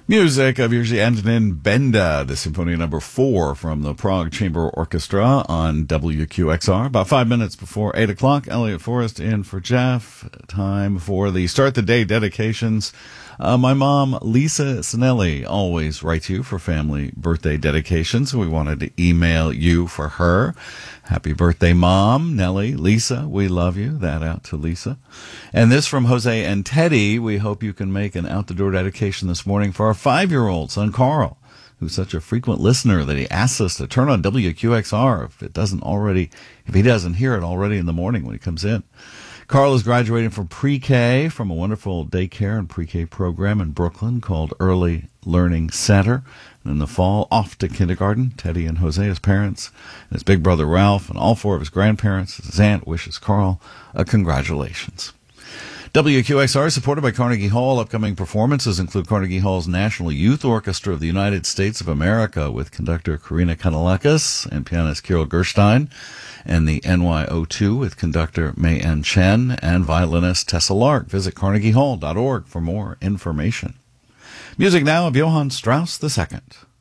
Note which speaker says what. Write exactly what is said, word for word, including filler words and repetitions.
Speaker 1: Music of Jerzy Antonin Benda, the Symphony Number Four from the Prague Chamber Orchestra on W Q X R. About five minutes before eight o'clock, Elliot Forrest in for Jeff. Time for the Start the Day dedications. Uh, my mom, Lisa Sinelli, always writes you for family birthday dedications. We wanted to email you for her. Happy birthday, Mom, Nellie, Lisa. We love you. That out to Lisa. And this from Jose and Teddy. We hope you can make an out-the-door dedication this morning for our five-year-old son, Carl, who's such a frequent listener that he asks us to turn on W Q X R if it doesn't already, if he doesn't hear it already in the morning when he comes in. Carl is graduating from pre-K from a wonderful daycare and pre-K program in Brooklyn called Early Learning Center. And in the fall, off to kindergarten. Teddy and Jose, his parents, and his big brother Ralph, and all four of his grandparents. His aunt wishes Carl a congratulations. W Q X R is supported by Carnegie Hall. Upcoming performances include Carnegie Hall's National Youth Orchestra of the United States of America with conductor Karina Kanalakis and pianist Kirill Gerstein, and the N Y O two with conductor Mei Ann Chen and violinist Tessa Lark. Visit carnegie hall dot org for more information. Music now of Johann Strauss the Second.